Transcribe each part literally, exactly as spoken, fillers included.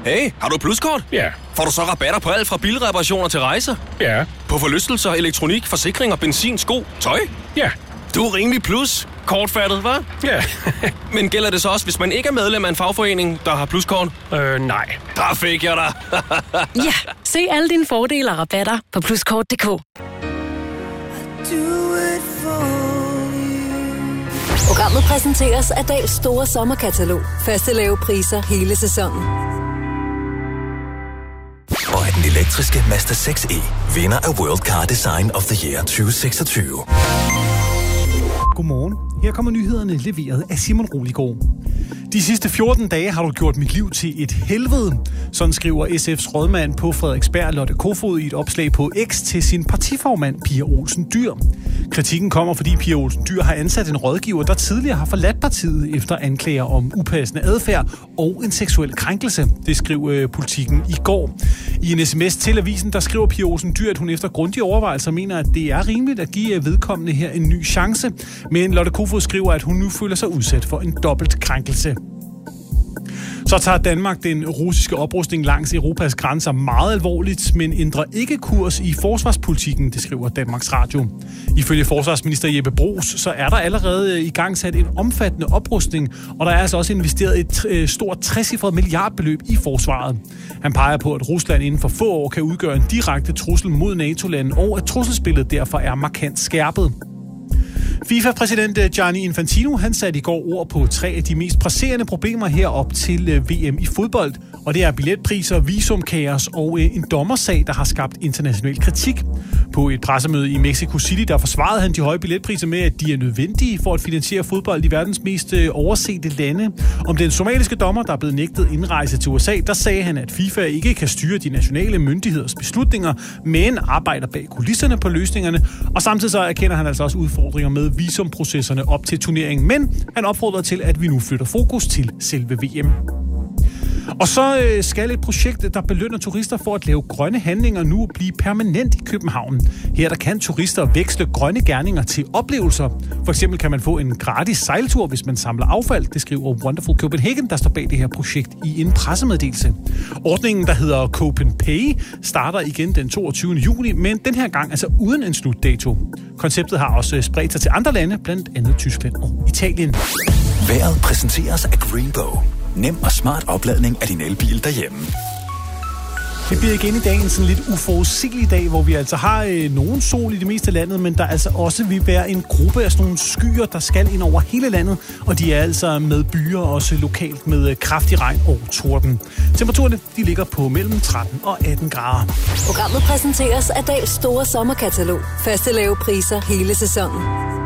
Hey, har du et pluskort? Ja. Får du så rabatter på alt fra bilreparationer til rejser? Ja. På forlystelser, elektronik, forsikringer, benzin, sko, tøj? Ja. Du er rimelig plus. Kortfattet, hva'? Ja. Men gælder det så også, hvis man ikke er medlem af en fagforening, der har pluskort? øh, nej. Der fik jeg dig. Ja, se alle dine fordele og rabatter på pluskort punktum d k. Programmet præsenteres af Dahls store sommerkatalog. Faste lave priser hele sæsonen. Og af den elektriske Mazda seks e, vinder af World Car Design of the Year tyve seksogtyve. Godmorgen. Her kommer nyhederne leveret af Simon Roligård. De sidste fjorten dage har du gjort mit liv til et helvede. Sådan skriver S F's rådmand på Frederiksberg, Lotte Kofod, i et opslag på X til sin partiformand, Pia Olsen Dyhr. Kritikken kommer, fordi Pia Olsen Dyhr har ansat en rådgiver, der tidligere har forladt partiet efter anklager om upassende adfærd og en seksuel krænkelse. Det skriver Politikken i går. I en sms til avisen, der skriver Pia Olsen Dyhr, at hun efter grundige overvejelser mener, at det er rimeligt at give vedkommende her en ny chance. Men Lotte Kofod skriver, at hun nu føler sig udsat for en dobbelt krænkelse. Så tager Danmark den russiske oprustning langs Europas grænser meget alvorligt, men ændrer ikke kurs i forsvarspolitikken, det skriver Danmarks Radio. Ifølge forsvarsminister Jeppe Bruus, så er der allerede i gang sat en omfattende oprustning, og der er altså også investeret et øh, stort trecifret milliardbeløb i forsvaret. Han peger på, at Rusland inden for få år kan udgøre en direkte trussel mod NATO-lande, og at trusselsbilledet derfor er markant skærpet. FIFA-præsident Gianni Infantino, han satte i går ord på tre af de mest presserende problemer herop til V M i fodbold. Og det er billetpriser, visumkaos og en dommersag, der har skabt international kritik. På et pressemøde i Mexico City, der forsvarede han de høje billetpriser med, at de er nødvendige for at finansiere fodbold i verdens mest oversete lande. Om den somaliske dommer, der er blevet nægtet indrejse til U S A, der sagde han, at FIFA ikke kan styre de nationale myndigheders beslutninger, men arbejder bag kulisserne på løsningerne. Og samtidig så erkender han altså også udfordringer med visumprocesserne op til turneringen. Men han opfordrer til, at vi nu flytter fokus til selve V M. Og så øh, skal et projekt, der belønner turister for at lave grønne handlinger, nu blive permanent i København. Her der kan turister veksle grønne gerninger til oplevelser. For eksempel kan man få en gratis sejltur, hvis man samler affald. Det skriver Wonderful Copenhagen, der står bag det her projekt i en pressemeddelelse. Ordningen, der hedder Copen Pay, starter igen den toogtyvende juni, men den her gang altså uden en slutdato. Konceptet har også spredt sig til andre lande, blandt andet Tyskland og Italien. Vejret præsenteres af Greenbow. Nem og smart opladning af din elbil derhjemme. Det bliver igen i dag en sådan lidt uforudsigelig dag, hvor vi altså har øh, nogen sol i det meste af landet, men der altså også vil være en gruppe af sådan nogle skyer, der skal ind over hele landet, og de er altså med byer også lokalt med øh, kraftig regn og torden. Temperaturerne de ligger på mellem tretten og atten grader. Programmet præsenteres af Dahls store sommerkatalog. Faste lave priser hele sæsonen.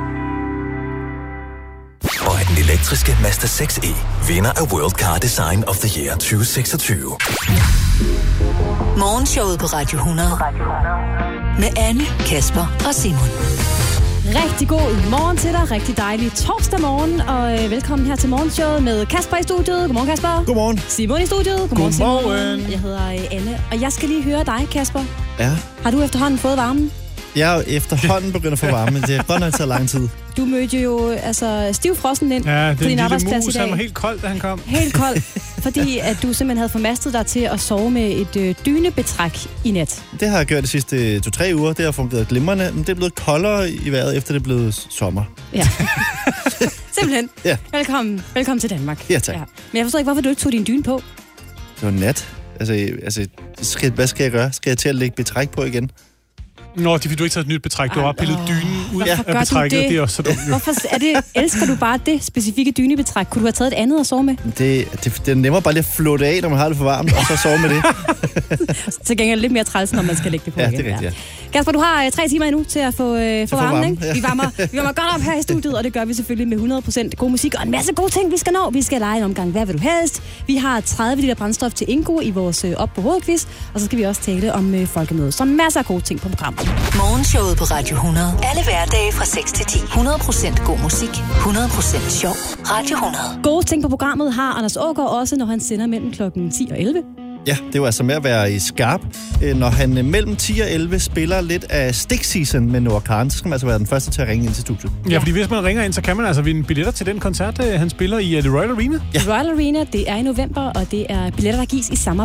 Og af den elektriske Mazda seks e, vinder af World Car Design of the Year tyve seksogtyve. Morgenshowet på Radio hundrede. Med Anne, Kasper og Simon. Rigtig god morgen til dig. Rigtig dejlig torsdag morgen. Og øh, velkommen her til morgenshowet med Kasper i studiet. Godmorgen, Kasper. Godmorgen. Simon i studiet. Godmorgen, Godmorgen. Simon. Jeg hedder øh, Anne, og jeg skal lige høre dig, Kasper. Ja. Har du efterhånden fået varmen? Jeg er efterhånden begyndt at få varme. Det er godt nok taget lang tid. Du mødte jo altså stivfrossen ind Ja, på din lille arbejdsplads mus, i dag. han var helt kold, da han kom. Helt kold, fordi at du simpelthen havde formastet dig til at sove med et øh, dynebetræk i nat. Det har jeg gjort de sidste to-tre uger. Det har fungeret glimrende, men det er blevet koldere i vejret, efter det er blevet sommer. Ja. Simpelthen. Ja. Velkommen, velkommen til Danmark. Ja, tak. Ja. Men jeg forstår ikke, hvorfor du ikke tog din dyne på. Det var nat. Altså, altså skal, hvad skal jeg gøre? Skal jeg til at lægge betræk på igen? Nå, det er fordi du ikke taget et nyt betræk. Du har pillet dynen ud Hvorfor gør af betrækket. du det? Det er også så dumt. Hvorfor er det, elsker du bare det specifikke dynebetræk? Kunne du have taget et andet at sove med? Det, det, det er nemmere bare lige at flotte af, når man har det for varmt, og så sove med det. Til gengæld lidt mere træls, når man skal lægge det på Ja, igen. det er rigtigt, ja. Kasper, du har øh, tre timer endnu til at få, øh, få få varmen, varmen, ikke? ja. Vi varmer, vi varmer godt op her i studiet, og det gør vi selvfølgelig med hundrede procent god musik og en masse gode ting, vi skal nå. Vi skal lege en omgang Hvad vil du helst? Vi har tredive liter brændstof til Ingo i vores øh, op på hovedquiz, og så skal vi også tale om øh, folkemødet. Så masser af gode ting på programmet. Morgenshowet på Radio hundrede. Alle hverdage fra seks til ti. hundrede procent god musik. hundrede procent sjov. Radio hundrede. Gode ting på programmet har Anders Aagaard også, når han sender mellem klokken ti og elleve. Ja, det er jo altså med at være i skarp. Når han mellem ti og elleve spiller lidt af Stick Season med Noah Kahan, så skal man altså være den første til at ringe ind til studiet. Ja, fordi hvis man ringer ind, så kan man altså vinde billetter til den koncert, han spiller i The Royal Arena. Ja. Royal Arena, det er i november, og det er billetter, der gives i samarbejde